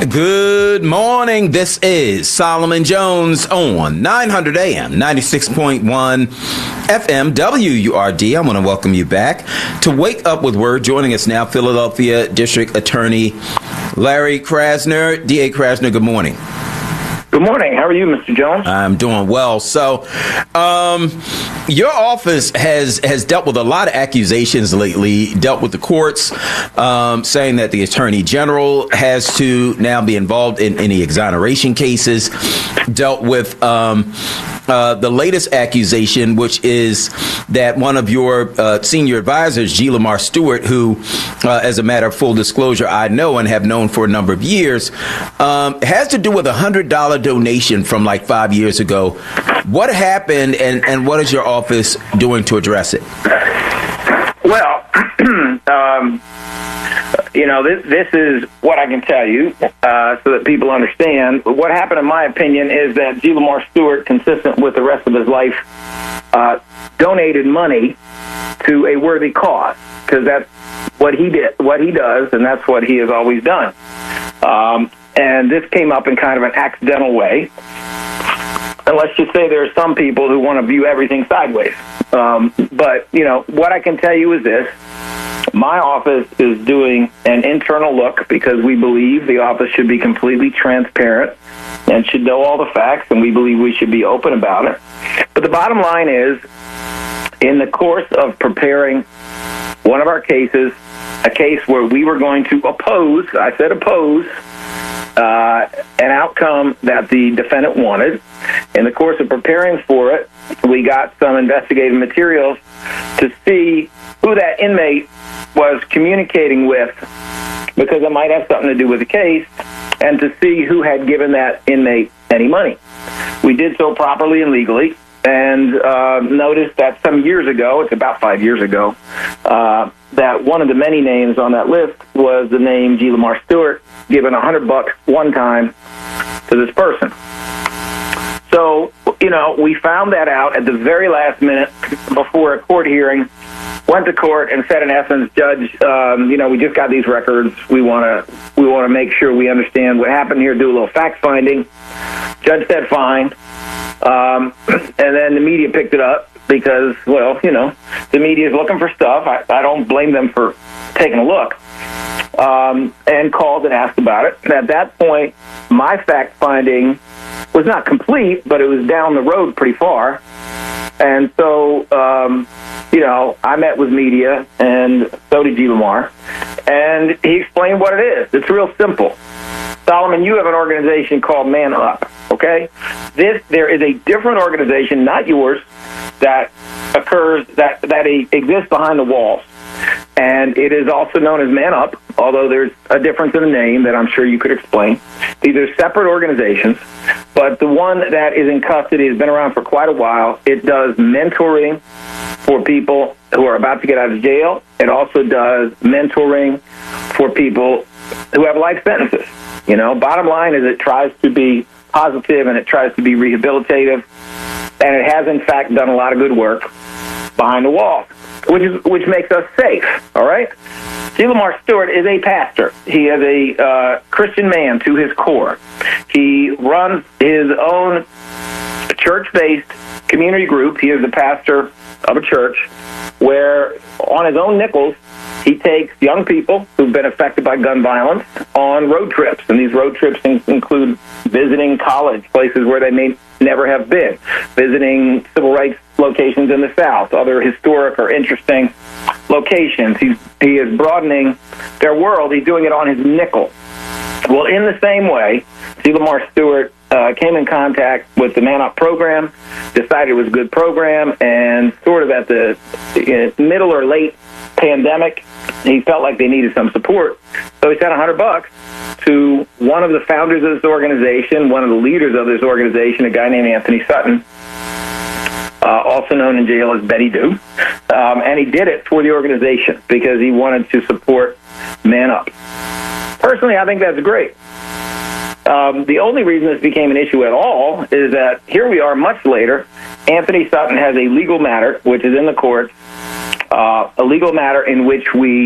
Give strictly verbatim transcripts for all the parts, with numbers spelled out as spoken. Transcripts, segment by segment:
Good morning. This is Solomon Jones on nine hundred A M, ninety-six point one F M, W U R D. I want to welcome you back to Wake Up with Word. Joining us now, Philadelphia District Attorney Larry Krasner. D A Krasner, good morning. Good morning. How are you, Mister Jones? I'm doing well. So, um, your office has has dealt with a lot of accusations lately, dealt with the courts, um, saying that the Attorney General has to now be involved in any exoneration cases, dealt with um, uh, the latest accusation, which is that one of your uh, senior advisors, G. Lamar Stewart, who, uh, as a matter of full disclosure, I know and have known for a number of years, um, has to do with a one hundred dollars donation from like five years ago. What happened, and, and what is your office doing to address it? Well, um, you know, this, this is what I can tell you uh, so that people understand. What happened, in my opinion, is that G. Lamar Stewart, consistent with the rest of his life, uh, donated money to a worthy cause, because that's what he did, what he does, and that's what he has always done. Um, and this came up in kind of an accidental way. And let's just say there are some people who want to view everything sideways. Um, but, you know, what I can tell you is this. My office is doing an internal look because we believe the office should be completely transparent and should know all the facts, and we believe we should be open about it. But the bottom line is, in the course of preparing one of our cases, a case where we were going to oppose, I said oppose, uh, an outcome that the defendant wanted. In the course of preparing for it, we got some investigative materials to see who that inmate was communicating with, because it might have something to do with the case, and to see who had given that inmate any money. We did so properly and legally, and uh, noticed that some years ago, it's about five years ago, uh, that one of the many names on that list was the name G. Lamar Stewart, given a hundred bucks one time to this person. So, you know, we found that out at the very last minute before a court hearing, went to court and said, in essence, Judge, um, you know, we just got these records. We want to we want to make sure we understand what happened here, do a little fact finding. Judge said fine. Um, and then the media picked it up because, well, you know, the media is looking for stuff. I, I don't blame them for taking a look. Um, and called and asked about it. And at that point, my fact finding was not complete, but it was down the road pretty far. And so, um, you know, I met with media, and so did G. Lamar, and he explained what it is. It's real simple. Solomon, you have an organization called Man Up, okay? This, there is a different organization, not yours, that occurs, that, that exists behind the walls. And it is also known as Man Up, although there's a difference in the name that I'm sure you could explain. These are separate organizations, but the one that is in custody has been around for quite a while. It does mentoring for people who are about to get out of jail. It also does mentoring for people who have life sentences. You know, bottom line is it tries to be positive and it tries to be rehabilitative, and it has, in fact, done a lot of good work behind the walls, which is which makes us safe, all right? G. Lamar Stewart is a pastor. He is a uh, Christian man to his core. He runs his own church-based community group. He is the pastor of a church where, on his own nickels, he takes young people who've been affected by gun violence on road trips. And these road trips in- include visiting college, places where they may never have been, visiting civil rights locations in the South, other historic or interesting locations. He's, he is broadening their world. He's doing it on his nickel. Well, in the same way, G. Lamar Stewart uh, came in contact with the Man Up program, decided it was a good program, and sort of at the you know, middle or late pandemic, he felt like they needed some support. So he sent a hundred bucks to one of the founders of this organization, one of the leaders of this organization, a guy named Anthony Sutton, uh, also known in jail as Betty Doo. Um, and he did it for the organization because he wanted to support Man Up. Personally, I think that's great. Um, the only reason this became an issue at all is that here we are much later. Anthony Sutton has a legal matter, which is in the courts, uh, a legal matter in which we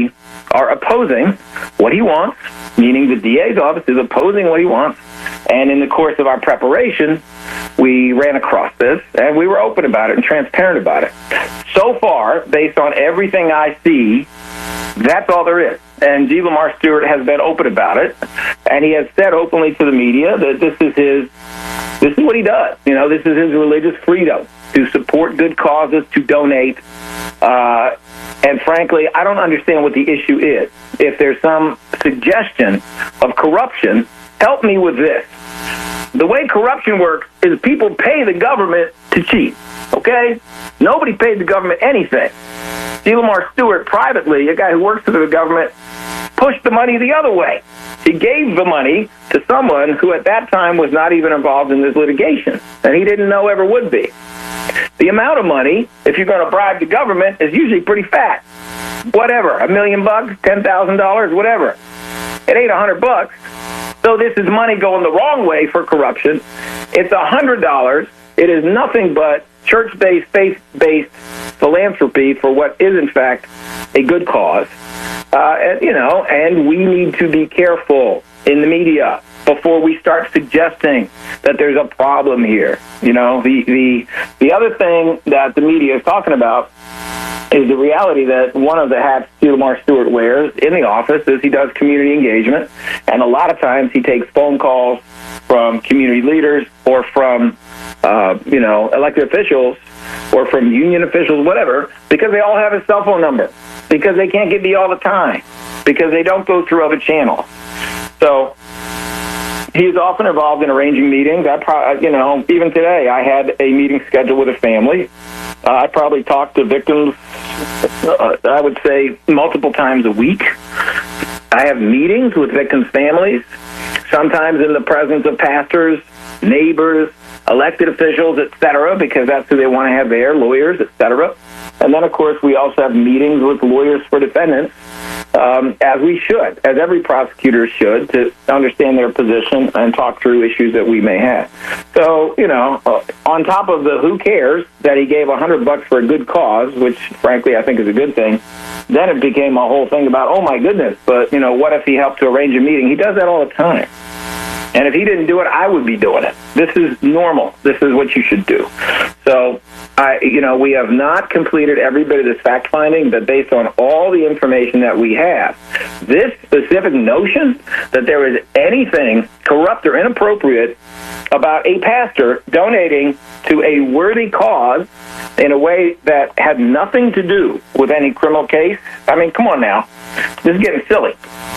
are opposing what he wants, meaning the D A's office is opposing what he wants. And in the course of our preparation, we ran across this, and we were open about it and transparent about it. So far, based on everything I see, that's all there is. And G. Lamar Stewart has been open about it, and he has said openly to the media that this is his, this is what he does. You know, this is his religious freedom to support good causes, to donate. Uh, and frankly, I don't understand what the issue is. If there's some suggestion of corruption, help me with this. The way corruption works is people pay the government to cheat, okay? Nobody paid the government anything. G. Lamar Stewart, privately, a guy who works for the government, pushed the money the other way. He gave the money to someone who at that time was not even involved in this litigation, and he didn't know ever would be. The amount of money, if you're going to bribe the government, is usually pretty fat. Whatever, a million bucks, ten thousand dollars, whatever. It ain't a hundred bucks. So this is money going the wrong way for corruption. It's a hundred dollars. It is nothing but church-based, faith-based philanthropy for what is, in fact, a good cause. Uh, and, you know, and we need to be careful in the media before we start suggesting that there's a problem here. You know, the the the other thing that the media is talking about is the reality that one of the hats G. Lamar Stewart wears in the office is he does community engagement, and a lot of times he takes phone calls from community leaders or from, uh, you know, elected officials or from union officials, whatever, because they all have his cell phone number, because they can't get me all the time, because they don't go through other channels. So he is often involved in arranging meetings. I, pro- you know, even today I had a meeting scheduled with a family. Uh, I probably talk to victims, uh, I would say, multiple times a week. I have meetings with victims' families, sometimes in the presence of pastors, neighbors, elected officials, et cetera, because that's who they want to have there, lawyers, et cetera. And then, of course, we also have meetings with lawyers for defendants, um, as we should, as every prosecutor should, to understand their position and talk through issues that we may have. So, you know, uh, on top of the who cares that he gave a hundred bucks for a good cause, which, frankly, I think is a good thing, then it became a whole thing about, oh, my goodness, but, you know, what if he helped to arrange a meeting? He does that all the time. And if he didn't do it, I would be doing it. This is normal. This is what you should do. So, I, you know, we have not completed every bit of this fact-finding, but based on all the information that we have, this specific notion that there is anything corrupt or inappropriate about a pastor donating to a worthy cause in a way that had nothing to do with any criminal case, I mean, come on now. This is getting silly.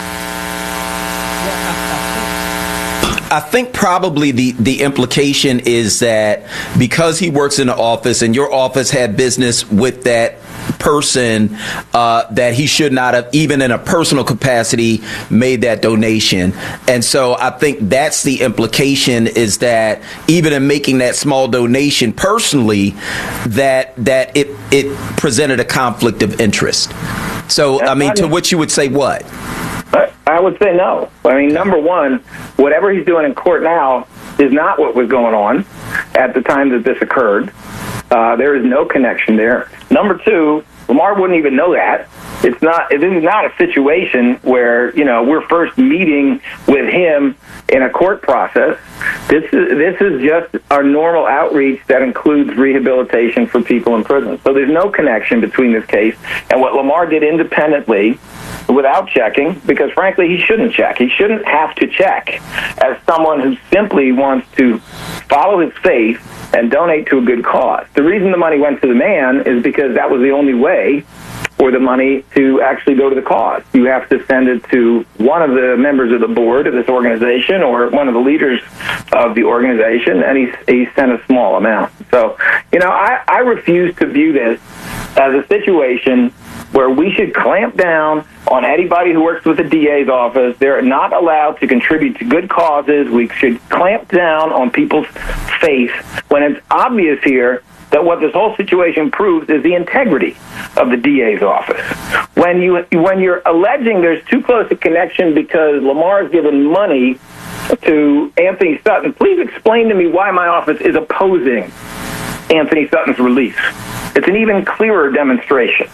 I think probably the, the implication is that because he works in the office and your office had business with that person, uh, that he should not have, even in a personal capacity, made that donation. And so I think that's the implication, is that even in making that small donation personally, that that it, it presented a conflict of interest. So, I mean, to which you would say what? I would say no. I mean, number one, whatever he's doing in court now is not what was going on at the time that this occurred. Uh, there is no connection there. Number two, Lamar wouldn't even know that. It's not. This is not a situation where, you know, we're first meeting with him in a court process. This is this is just our normal outreach that includes rehabilitation for people in prison. So there's no connection between this case and what Lamar did independently, without checking, because frankly he shouldn't check. He shouldn't have to check as someone who simply wants to follow his faith and donate to a good cause. The reason the money went to the man is because that was the only way for the money to actually go to the cause. You have to send it to one of the members of the board of this organization or one of the leaders of the organization, and he, he sent a small amount. So, you know, I, I refuse to view this as a situation where we should clamp down on anybody who works with the D A's office. They're not allowed to contribute to good causes. We should clamp down on people's faith when it's obvious here that what this whole situation proves is the integrity of the D A's office. When, you, when you're alleging there's too close a connection because Lamar's given money to Anthony Sutton, please explain to me why my office is opposing Anthony Sutton's release. It's an even clearer demonstration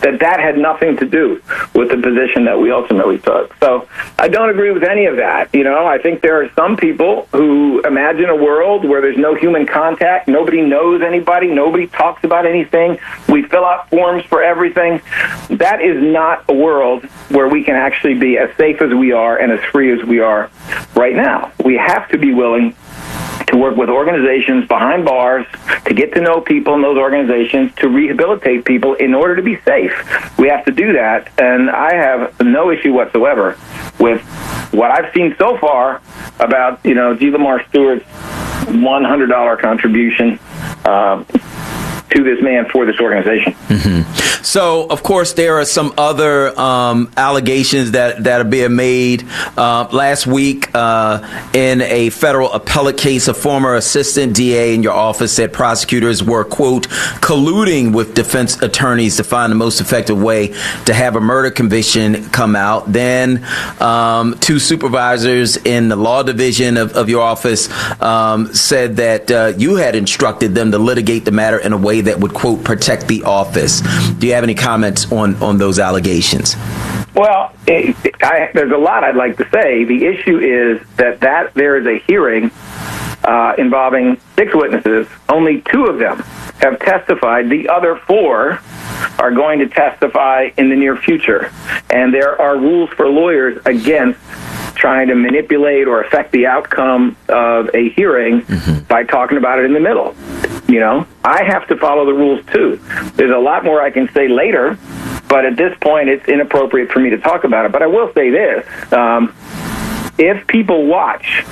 that that had nothing to do with the position that we ultimately took. So I don't agree with any of that. You know, I think there are some people who imagine a world where there's no human contact, nobody knows anybody, nobody talks about anything, we fill out forms for everything. That is not a world where we can actually be as safe as we are and as free as we are right now. We have to be willing to work with organizations behind bars, to get to know people in those organizations, to rehabilitate people in order to be safe. We have to do that, and I have no issue whatsoever with what I've seen so far about, you know, G. Lamar Stewart's one hundred dollars contribution uh, to this man for this organization. Mm-hmm. So, of course, there are some other um, allegations that, that are being made. Uh, last week, uh, in a federal appellate case, a former assistant D A in your office said prosecutors were, quote, colluding with defense attorneys to find the most effective way to have a murder conviction come out. Then um, two supervisors in the law division of, of your office um, said that uh, you had instructed them to litigate the matter in a way that would, quote, protect the office. Do you have any comments on, on those allegations? Well, it, I, there's a lot I'd like to say. The issue is that, that there is a hearing uh, involving six witnesses. Only two of them have testified. The other four are going to testify in the near future. And there are rules for lawyers against trying to manipulate or affect the outcome of a hearing mm-hmm. by talking about it in the middle. You know, I have to follow the rules, too. There's a lot more I can say later, but at this point, it's inappropriate for me to talk about it. But I will say this. Um, if people watch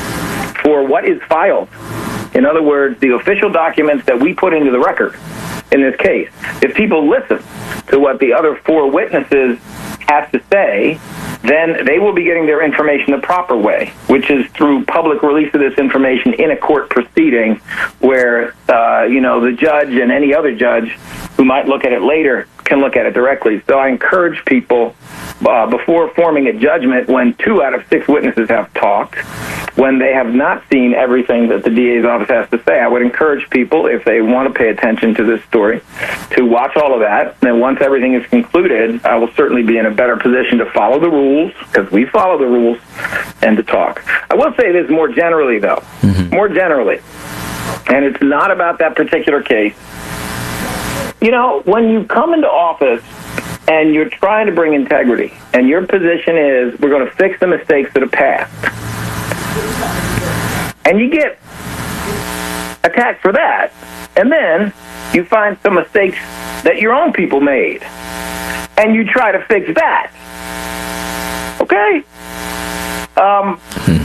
for what is filed, in other words, the official documents that we put into the record in this case, if people listen to what the other four witnesses have to say, then they will be getting their information the proper way, which is through public release of this information in a court proceeding where, uh, you know, the judge and any other judge who might look at it later can look at it directly. So I encourage people, uh, before forming a judgment, when two out of six witnesses have talked, when they have not seen everything that the D A's office has to say, I would encourage people, if they want to pay attention to this story, to watch all of that. And once everything is concluded, I will certainly be in a better position to follow the rules, because we follow the rules, and to talk. I will say this more generally, though, mm-hmm. more generally, and it's not about that particular case. You know, when you come into office and you're trying to bring integrity, and your position is, we're going to fix the mistakes that have passed, and you get attacked for that, and then you find some mistakes that your own people made, and you try to fix that, okay? Um,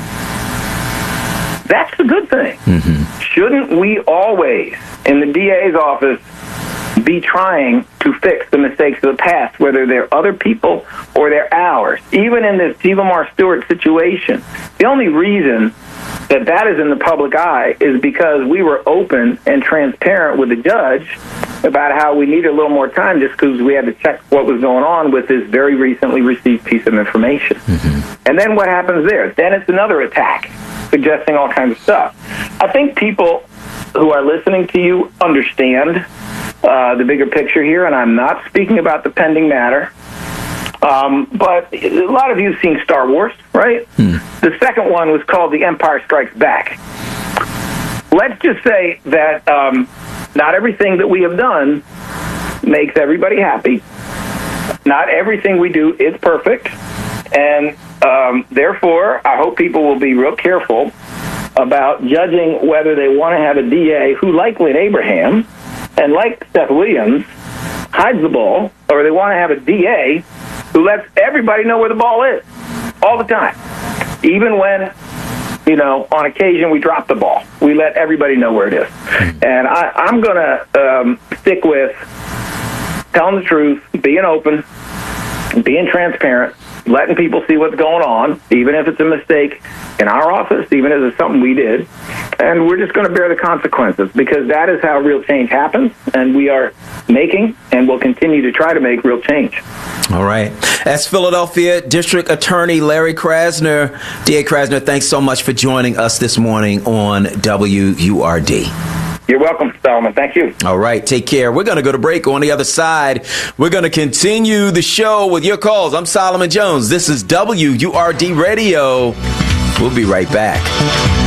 mm-hmm. That's the good thing. Mm-hmm. Shouldn't we always, in the D A's office, be trying to fix the mistakes of the past, whether they're other people or they're ours? Even in this G. Lamar Stewart situation, the only reason that that is in the public eye is because we were open and transparent with the judge about how we needed a little more time just because we had to check what was going on with this very recently received piece of information. Mm-hmm. And then what happens there? Then it's another attack, suggesting all kinds of stuff. I think people who are listening to you understand uh, the bigger picture here, and I'm not speaking about the pending matter. Um, but a lot of you have seen Star Wars, right? Hmm. The second one was called The Empire Strikes Back. Let's just say that um, not everything that we have done makes everybody happy. Not everything we do is perfect. And um, therefore, I hope people will be real careful about judging whether they want to have a D A who, like Lynn Abraham and like Seth Williams, hides the ball, or they want to have a D A who lets everybody know where the ball is all the time. Even when, you know, on occasion we drop the ball, we let everybody know where it is. And I, I'm going to um, stick with telling the truth, being open, being transparent, letting people see what's going on, even if it's a mistake in our office, even if it's something we did. And we're just going to bear the consequences, because that is how real change happens, and we are making and will continue to try to make real change. All right. That's Philadelphia District Attorney Larry Krasner. D A Krasner, thanks so much for joining us this morning on W U R D. You're welcome, Solomon. Thank you. All right. Take care. We're going to go to break. On the other side, we're going to continue the show with your calls. I'm Solomon Jones. This is W U R D Radio. We'll be right back.